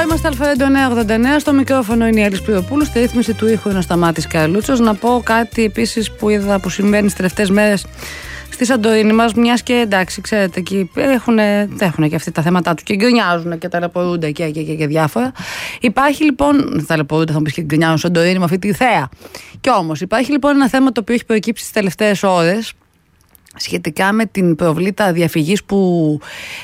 Είμαστε Αλφρέντο 989. Στο μικρόφωνο είναι η Έλλης Πληροπούλου. Στη ρύθμιση του ήχου είναι ο Σταμάτης Καρλούτσος. Να πω κάτι επίσης που είδα που συμβαίνει τις τελευταίες μέρες στη Σαντορίνη μας. Μιας και εντάξει, ξέρετε, εκεί έχουν και αυτοί τα θέματα του και γκρινιάζουν και ταλαιπωρούνται και διάφορα. Υπάρχει λοιπόν. Ταλαιπωρούνται, θα μου πεις και γκρινιάζουν Σαντορίνη με αυτή τη θέα. Κι όμως υπάρχει λοιπόν ένα θέμα το οποίο έχει προκύψει τις τελευταίες ώρες σχετικά με την προβλήτα διαφυγής που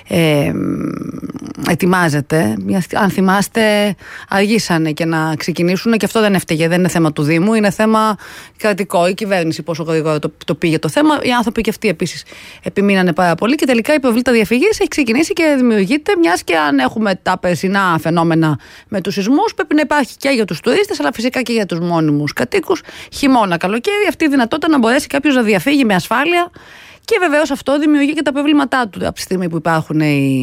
ετοιμάζεται. Αν θυμάστε, αργήσανε και να ξεκινήσουν και αυτό δεν έφταιγε, δεν είναι θέμα του Δήμου, είναι θέμα κρατικό. Η κυβέρνηση πόσο γρήγορα το πήγε το θέμα. Οι άνθρωποι και αυτοί επίσης επιμείνανε πάρα πολύ και τελικά η προβλήτα διαφυγής έχει ξεκινήσει και δημιουργείται, μιας και αν έχουμε τα περσινά φαινόμενα με τους σεισμούς, πρέπει να υπάρχει και για τους τουρίστες, αλλά φυσικά και για τους μόνιμους κατοίκους, χειμώνα, καλοκαίρι, αυτή η δυνατότητα να μπορέσει κάποιος να διαφύγει με ασφάλεια. Και βεβαίως αυτό δημιουργεί και τα προβλήματά του από τη στιγμή που υπάρχουν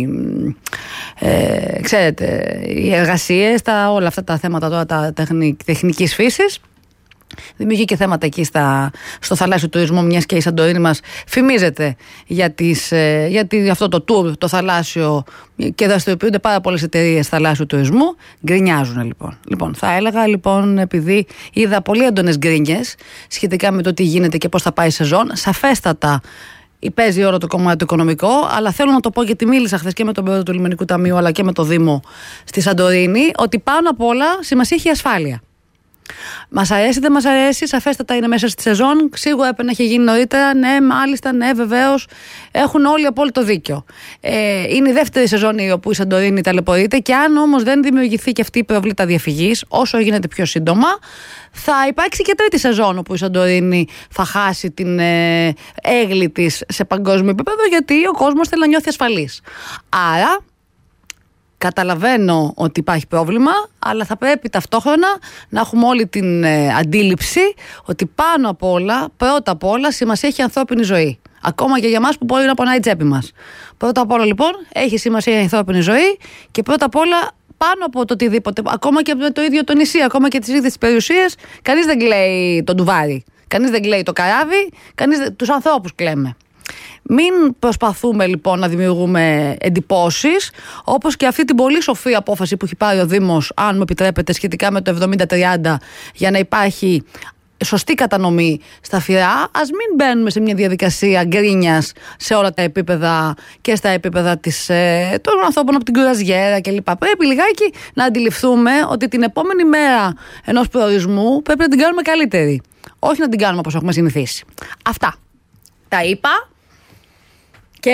οι εργασίες, όλα αυτά τα θέματα τώρα τα τεχνικής φύσης. Δημιουργεί και θέματα εκεί στο θαλάσσιο τουρισμό, μιας και η Σαντορίνη μας φημίζεται για αυτό το tour, το θαλάσσιο, και δραστηριοποιούνται πάρα πολλές εταιρείες θαλάσσιου τουρισμού. Γκρινιάζουν λοιπόν. Θα έλεγα λοιπόν, επειδή είδα πολύ έντονες γκρίνιες σχετικά με το τι γίνεται και πώς θα πάει η σεζόν, σαφέστατα παίζει όλο το κομμάτι το οικονομικό, αλλά θέλω να το πω γιατί μίλησα χθες και με τον πρόεδρο του Λιμενικού Ταμείου αλλά και με το Δήμο στη Σαντορίνη, ότι πάνω απ' όλα σημασία έχει η ασφάλεια. Μας αρέσει, δεν μας αρέσει, σαφέστατα είναι μέσα στη σεζόν. Σίγουρα έπρεπε να έχει γίνει νωρίτερα. Ναι, μάλιστα, ναι, βεβαίως. Έχουν όλοι απόλυτο δίκιο. Είναι η δεύτερη σεζόν όπου η Σαντορίνη ταλαιπωρείται, και αν όμως δεν δημιουργηθεί και αυτή η προβλήτα διαφυγής, όσο γίνεται πιο σύντομα, θα υπάρξει και τρίτη σεζόν όπου η Σαντορίνη θα χάσει την έγκλη της σε παγκόσμιο επίπεδο, γιατί ο κόσμος θέλει να νιώθει ασφαλής. Άρα, καταλαβαίνω ότι υπάρχει πρόβλημα, αλλά θα πρέπει ταυτόχρονα να έχουμε όλη την αντίληψη ότι πάνω απ' όλα, πρώτα απ' όλα, σημασία έχει η ανθρώπινη ζωή. Ακόμα και για μας που μπορεί να πονάει η τσέπη μας. Πρώτα απ' όλα λοιπόν έχει σημασία η ανθρώπινη ζωή, και πρώτα απ' όλα, πάνω από το οτιδήποτε, ακόμα και με το ίδιο το νησί, ακόμα και τις ίδιες τις περιουσίες, κανείς δεν κλαίει τον ντουβάρι, κανείς δεν κλαίει το καράβι, τους ανθρώπους κλαίμε. Μην προσπαθούμε λοιπόν να δημιουργούμε εντυπώσεις, όπως και αυτή την πολύ σοφή απόφαση που έχει πάρει ο Δήμος, αν μου επιτρέπετε, σχετικά με το 70-30, για να υπάρχει σωστή κατανομή στα φυρά. Ας μην μπαίνουμε σε μια διαδικασία γκρίνιας σε όλα τα επίπεδα και στα επίπεδα των ανθρώπων από την κουραζιέρα κλπ. Πρέπει λιγάκι να αντιληφθούμε ότι την επόμενη μέρα ενός προορισμού πρέπει να την κάνουμε καλύτερη. Όχι να την κάνουμε όπως έχουμε συνηθίσει. Αυτά τα είπα. Και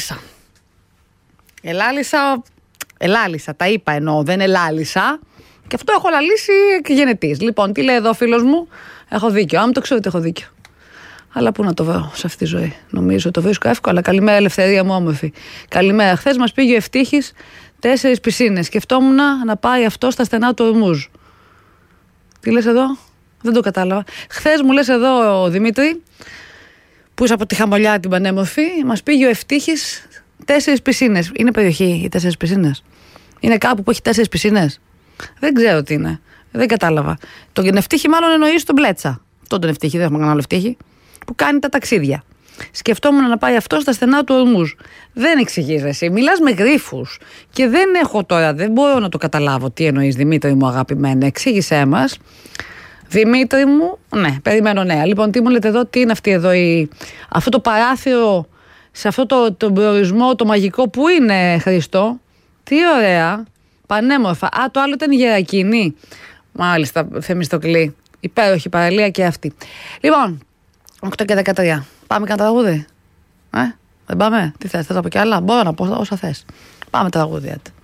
ελάλησα, τα είπα εννοώ, δεν ελάλησα. Και αυτό έχω λαλήσει και γενετής. Λοιπόν, τι λέει εδώ ο φίλος μου, έχω δίκιο. Αν το ξέρω ότι έχω δίκιο. Αλλά πού να το βρω σε αυτή τη ζωή. Νομίζω το βρίσκω εύκολα. Καλημέρα, ελευθερία μου όμορφη. Καλημέρα. Χθες μας πήγε ο Ευτύχης 4 πισίνες. Σκεφτόμουν να πάει αυτό στα στενά του Ορμούζ. Τι λες εδώ, δεν το κατάλαβα. Χθες μου λες εδώ ο Δημήτρη, που είσαι από τη Χαμολιά την πανέμορφη, μας πήγε ο Ευτύχης 4 πισίνες. Είναι περιοχή οι 4 πισίνες? Είναι κάπου που έχει 4 πισίνες? Δεν ξέρω τι είναι. Δεν κατάλαβα. Τον Ευτύχη μάλλον εννοείς τον Πλέτσα. Τον Ευτύχη, δεν έχουμε κανένα άλλο Ευτύχη. Που κάνει τα ταξίδια. Σκεφτόμουν να πάει αυτό στα στενά του Ορμούζ. Δεν εξηγείς εσύ. Μιλάς με γρίφους. Και δεν μπορώ να το καταλάβω τι εννοείς, Δημήτρη μου αγαπημένη. Εξήγησέ μας. Δημήτρη μου, ναι, περιμένω νέα. Λοιπόν, τι μου λέτε εδώ, τι είναι αυτό το παράθυρο σε αυτό τον προορισμό, το μαγικό, που είναι, Χριστό? Τι ωραία, πανέμορφα. Α, το άλλο ήταν η Γερακίνη. Μάλιστα, Θεμιστοκλή. Υπέροχη παραλία και αυτή. Λοιπόν, 8 και 13. Πάμε κανένα τραγούδι? Δεν πάμε? Τι θες να πω κι άλλα? Μπορώ να πω όσα θες. Πάμε τραγούδι.